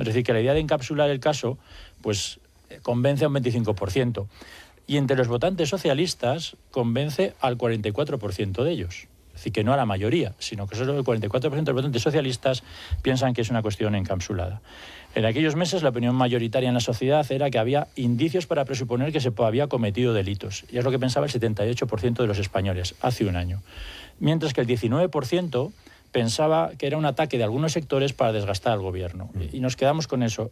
Es decir, que la idea de encapsular el caso, pues convence a un 25%. Y entre los votantes socialistas convence al 44% de ellos. Es decir, que no a la mayoría, sino que solo el 44% de los votantes socialistas piensan que es una cuestión encapsulada. En aquellos meses la opinión mayoritaria en la sociedad era que había indicios para presuponer que se había cometido delitos. Y es lo que pensaba el 78% de los españoles hace un año. Mientras que el 19% pensaba que era un ataque de algunos sectores para desgastar al gobierno. Y nos quedamos con eso.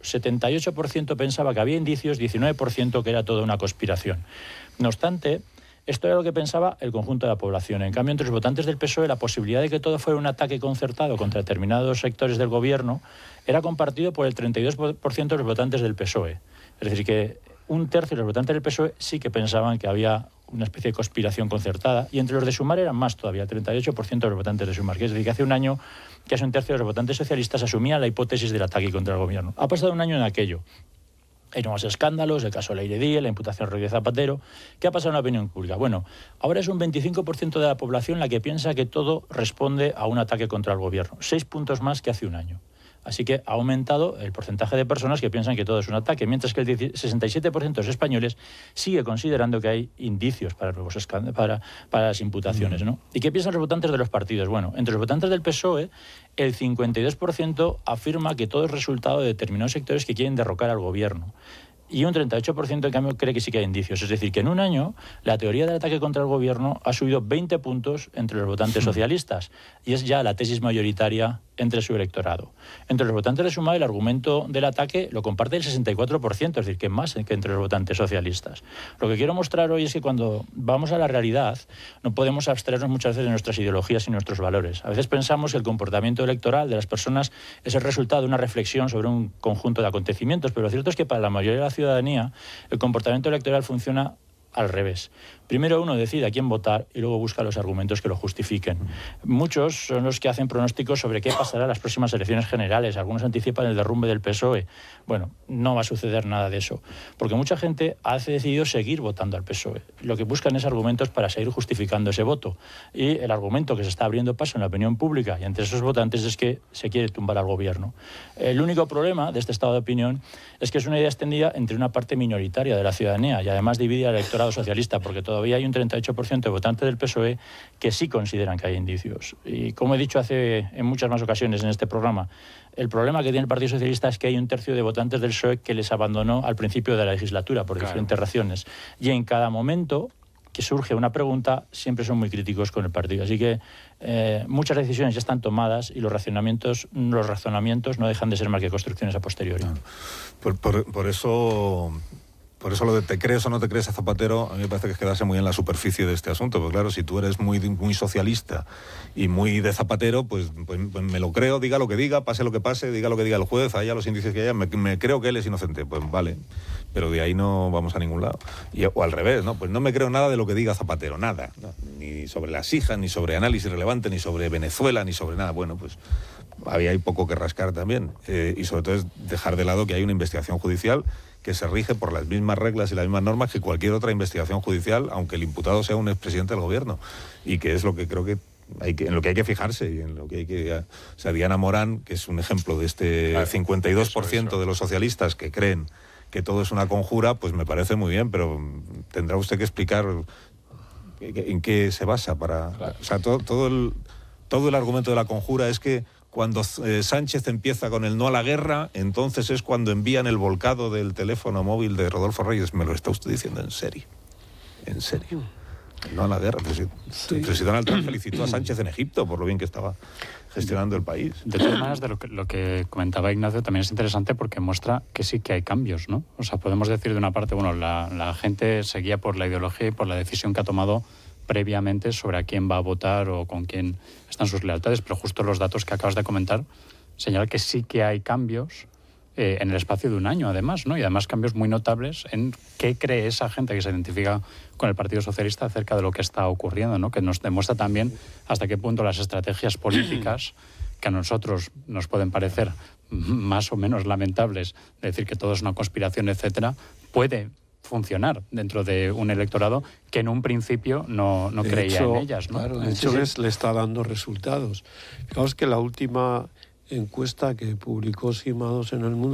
78% pensaba que había indicios, 19% que era toda una conspiración. No obstante, esto era lo que pensaba el conjunto de la población. En cambio, entre los votantes del PSOE, la posibilidad de que todo fuera un ataque concertado contra determinados sectores del gobierno era compartido por el 32% de los votantes del PSOE. Es decir, que un tercio de los votantes del PSOE sí que pensaban que había una especie de conspiración concertada, y entre los de Sumar eran más todavía, el 38% de los votantes de Sumar. Es decir, que hace un año casi un tercio de los votantes socialistas asumían la hipótesis del ataque contra el gobierno. Ha pasado un año en aquello. Hay nuevos escándalos, el caso Leire Díez, la imputación de Rodríguez Zapatero. ¿Qué ha pasado en la opinión pública? Bueno, ahora es un 25% de la población la que piensa que todo responde a un ataque contra el gobierno. 6 puntos más que hace un año. Así que ha aumentado el porcentaje de personas que piensan que todo es un ataque, mientras que el 67% de los españoles sigue considerando que hay indicios para nuevos para las imputaciones, ¿no? ¿Y qué piensan los votantes de los partidos? Bueno, entre los votantes del PSOE, el 52% afirma que todo es resultado de determinados sectores que quieren derrocar al gobierno. Y un 38% en cambio cree que sí que hay indicios. Es decir, que en un año la teoría del ataque contra el gobierno ha subido 20 puntos entre los votantes socialistas, y es ya la tesis mayoritaria entre su electorado. Entre los votantes de Sumar, el argumento del ataque lo comparte el 64%, es decir, que más que entre los votantes socialistas. Lo que quiero mostrar hoy es que cuando vamos a la realidad no podemos abstraernos muchas veces de nuestras ideologías y nuestros valores. A veces pensamos que el comportamiento electoral de las personas es el resultado de una reflexión sobre un conjunto de acontecimientos, pero lo cierto es que para la mayoría de la ciudadanía el comportamiento electoral funciona al revés. Primero uno decide a quién votar y luego busca los argumentos que lo justifiquen. Muchos son los que hacen pronósticos sobre qué pasará en las próximas elecciones generales. Algunos anticipan el derrumbe del PSOE. Bueno, no va a suceder nada de eso, porque mucha gente ha decidido seguir votando al PSOE. Lo que buscan es argumentos para seguir justificando ese voto. Y el argumento que se está abriendo paso en la opinión pública y entre esos votantes es que se quiere tumbar al gobierno. El único problema de este estado de opinión es que es una idea extendida entre una parte minoritaria de la ciudadanía y además divide al electorado socialista, porque todavía hay un 38% de votantes del PSOE que sí consideran que hay indicios. Y como he dicho en muchas más ocasiones en este programa, el problema que tiene el Partido Socialista es que hay un tercio de votantes del PSOE que les abandonó al principio de la legislatura por diferentes razones. Y en cada momento que surge una pregunta, siempre son muy críticos con el partido. Así que muchas decisiones ya están tomadas y los razonamientos no dejan de ser más que construcciones a posteriori. Por eso lo de te crees o no te crees a Zapatero, a mí me parece que es quedarse muy en la superficie de este asunto. Porque claro, si tú eres muy socialista y muy de Zapatero, pues me lo creo, diga lo que diga, pase lo que pase, diga lo que diga el juez, haya los indicios que haya, me creo que él es inocente. Pues vale, pero de ahí no vamos a ningún lado. O al revés, ¿no? Pues no me creo nada de lo que diga Zapatero, nada. ¿No? Ni sobre las hijas, ni sobre análisis relevante, ni sobre Venezuela, ni sobre nada. Bueno, pues había ahí poco que rascar también. Y sobre todo es dejar de lado que hay una investigación judicial que se rige por las mismas reglas y las mismas normas que cualquier otra investigación judicial, aunque el imputado sea un expresidente del gobierno, y que es lo que creo que en lo que hay que fijarse y en lo que hay que... O sea, Diana Morán, que es un ejemplo de este 52% de los socialistas que creen que todo es una conjura, pues me parece muy bien, pero tendrá usted que explicar en qué se basa para... O sea, todo el argumento de la conjura es que cuando Sánchez empieza con el no a la guerra, entonces es cuando envían el volcado del teléfono móvil de Rodolfo Reyes. ¿Me lo está usted diciendo en serio? ¿En serio? No a la guerra. Pero si Donald Trump felicitó a Sánchez en Egipto por lo bien que estaba gestionando el país. De todas maneras, de lo que comentaba Ignacio también es interesante porque muestra que sí que hay cambios, ¿no? O sea, podemos decir de una parte, bueno, la gente se guía por la ideología y por la decisión que ha tomado previamente sobre a quién va a votar o con quién están sus lealtades, pero justo los datos que acabas de comentar señalan que sí que hay cambios en el espacio de un año, además, ¿no? Y además cambios muy notables en qué cree esa gente que se identifica con el Partido Socialista acerca de lo que está ocurriendo, ¿no? Que nos demuestra también hasta qué punto las estrategias políticas que a nosotros nos pueden parecer más o menos lamentables, de decir que todo es una conspiración, etcétera, puede funcionar dentro de un electorado que en un principio no creía en ellas, ¿no? Claro, de hecho le está dando resultados. Fijaos que la última encuesta que publicó Sima2 en El Mundo